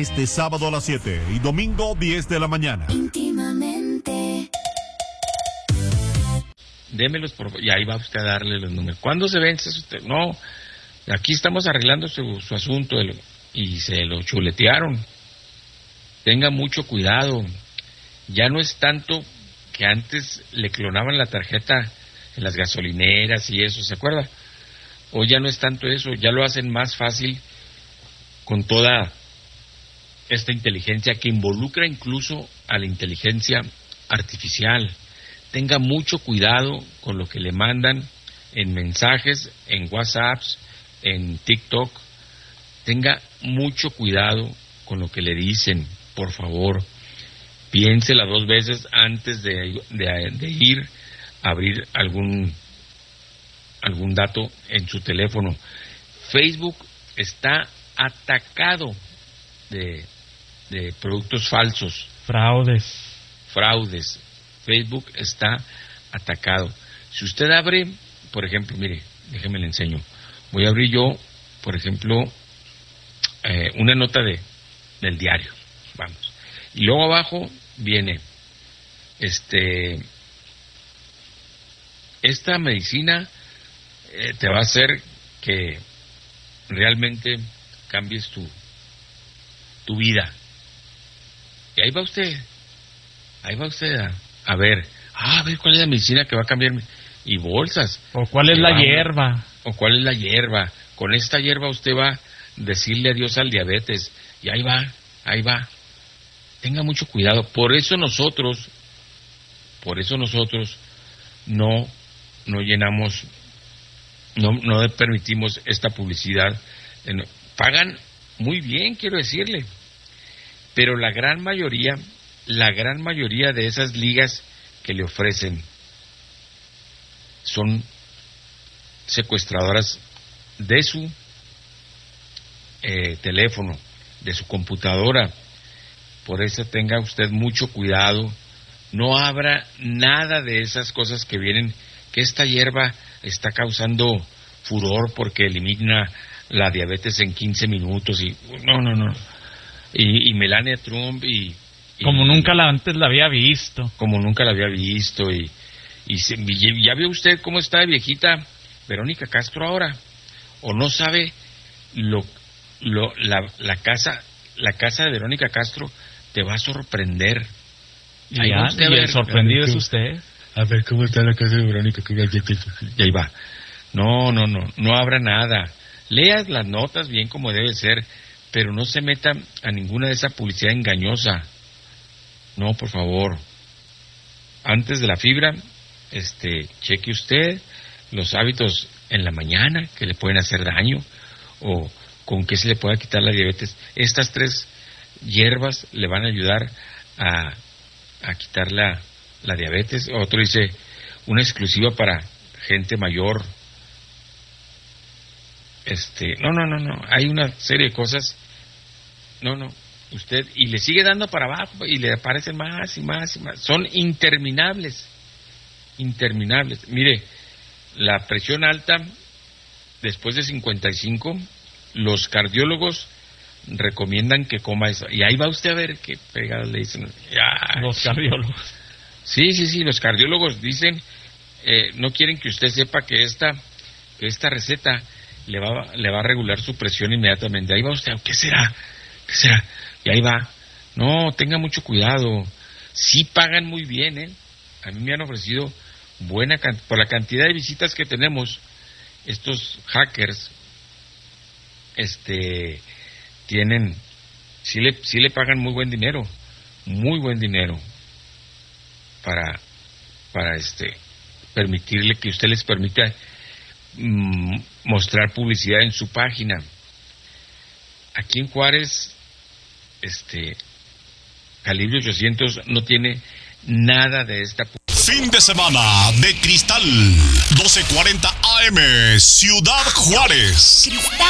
este sábado a las 7 y domingo 10 de la mañana. Íntimamente. Démelos y ahí va usted a darle los números. ¿Cuándo se vence usted? No, aquí estamos arreglando su asunto y se lo chuletearon. Tenga mucho cuidado. Ya no es tanto que antes le clonaban la tarjeta en las gasolineras y eso, ¿se acuerda? O ya no es tanto eso, ya lo hacen más fácil con toda esta inteligencia que involucra incluso a la inteligencia artificial. Tenga mucho cuidado con lo que le mandan en mensajes, en WhatsApps, en TikTok. Tenga mucho cuidado con lo que le dicen, por favor. Piénsela 2 veces antes de ir a abrir algún dato en su teléfono. Facebook está atacado de productos falsos. Fraudes. Facebook está atacado. Si usted abre, por ejemplo, mire, déjeme le enseño. Voy a abrir yo, por ejemplo, una nota del diario. Vamos. Y luego abajo viene, esta medicina te va a hacer que realmente cambies tu vida. Y ahí va usted a ver cuál es la medicina que va a cambiar y bolsas. O cuál es la hierba. Con esta hierba usted va a decirle adiós al diabetes. Y ahí va. Tenga mucho cuidado. Por eso nosotros no llenamos, no permitimos esta publicidad. Pagan muy bien, quiero decirle, pero la gran mayoría de esas ligas que le ofrecen son secuestradoras de su teléfono, de su computadora. Por eso tenga usted mucho cuidado. No abra nada de esas cosas que vienen, que esta hierba está causando furor porque elimina la diabetes en 15 minutos y no. Y Melania Trump como nunca antes la había visto. Y ya vio usted cómo está de viejita Verónica Castro ahora. O no sabe la casa de Verónica Castro te va a sorprender. Y el sorprendido es usted. A ver cómo está la casa de Verónica. Y ahí va. No abra nada. Lea las notas bien como debe ser, pero no se meta a ninguna de esa publicidad engañosa. No, por favor. Antes de la fibra, cheque usted los hábitos en la mañana que le pueden hacer daño o con qué se le pueda quitar la diabetes. Estas 3 hierbas le van a ayudar a quitar la diabetes. Otro dice, una exclusiva para gente mayor. No. Hay una serie de cosas. Usted, y le sigue dando para abajo y le aparecen más y más. Son interminables. Mire, la presión alta después de 55, los cardiólogos recomiendan que coma eso. Y ahí va usted a ver qué pegadas le dicen. Los cardiólogos. Sí, los cardiólogos dicen, no quieren que usted sepa que esta receta le va a regular su presión inmediatamente. Ahí va usted, ¿qué será? Y ahí va. No, tenga mucho cuidado. Sí pagan muy bien, A mí me han ofrecido por la cantidad de visitas que tenemos, estos hackers, tienen, sí le pagan muy buen dinero para permitirle que usted les permita mostrar publicidad en su página. Aquí en Juárez, Calibre 800 no tiene nada de esta publicidad. Fin de semana de Cristal, 12:40 AM, Ciudad Juárez. Cristal.